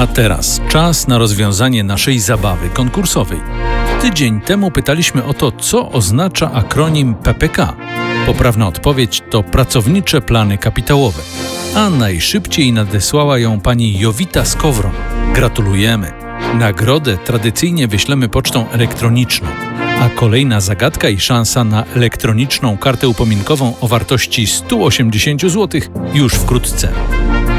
A teraz czas na rozwiązanie naszej zabawy konkursowej. Tydzień temu pytaliśmy o to, co oznacza akronim PPK. Poprawna odpowiedź to Pracownicze Plany Kapitałowe. A najszybciej nadesłała ją pani Jowita z Kowron. Gratulujemy! Nagrodę tradycyjnie wyślemy pocztą elektroniczną, a kolejna zagadka i szansa na elektroniczną kartę upominkową o wartości 180 zł już wkrótce.